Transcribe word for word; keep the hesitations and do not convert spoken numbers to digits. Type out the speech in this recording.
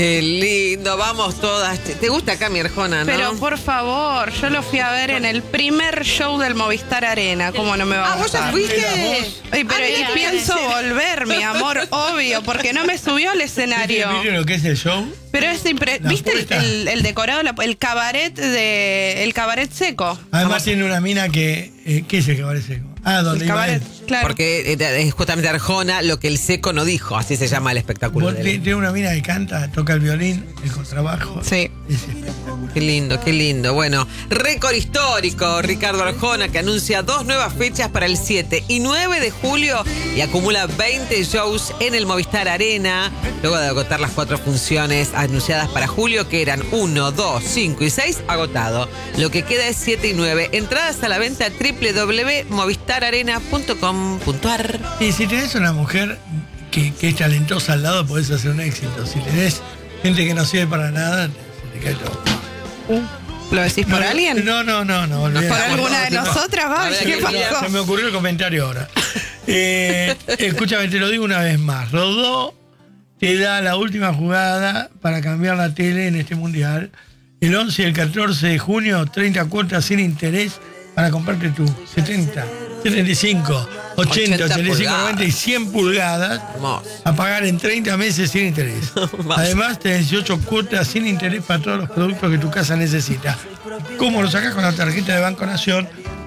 Qué lindo, vamos todas. ¿Te gusta Cami Arjona, no? Pero por favor, yo lo fui a ver en el primer show del Movistar Arena. ¿Cómo no me va a Ah, ¿vos gustar? ya fuiste? Ay, pero Ah, y mira, pienso mira. volver, mi amor, obvio, porque no me subió al escenario. ¿Viste lo que es el show? Pero es impre... La ¿Viste el, apuesta. el- el decorado, la- el cabaret de el cabaret seco? Además tiene una mina que... Eh, ¿Qué es el cabaret seco? Ah, donde El iba cabaret, él. claro. Porque eh, es justamente Arjona lo que el seco no dijo, así se llama el espectáculo. Vos de te- él. Tiene una mina que canta, toca el violín, el contrabajo. Sí. Es espectacular. Qué lindo, qué lindo. Bueno, récord histórico, Ricardo Arjona, que anuncia dos nuevas fechas para el siete y nueve de julio y acumula veinte shows en el Movistar Arena, luego de agotar las cuatro funciones anunciadas para julio, que eran uno, dos, cinco y seis, agotado. Lo que queda es siete y nueve. Entradas a la venta doble u doble u doble u punto movistar arena punto com punto a r. Y si tenés una mujer que, que es talentosa al lado, podés hacer un éxito. Si tenés gente que no sirve para nada, se te cae todo. ¿Lo decís por no, alguien? No, no, no, no. olvidate. ¿Por alguna de No, nosotras? A Vaya, ver, ¿qué ¿qué pasó? diría? Se me ocurrió el comentario ahora. Eh, escúchame, te lo digo una vez más. Rodó te da la última jugada para cambiar la tele en este mundial. El once y el catorce de junio, treinta cuotas sin interés para comprarte tu setenta, setenta y cinco, ochenta, ochenta ochenta y cinco, pulgadas. noventa y cien pulgadas Hermoso. a pagar en treinta meses sin interés. Vamos. Además, tenés dieciocho cuotas sin interés para todos los productos que tu casa necesita. ¿Cómo lo sacas? Con la tarjeta de Banco Nación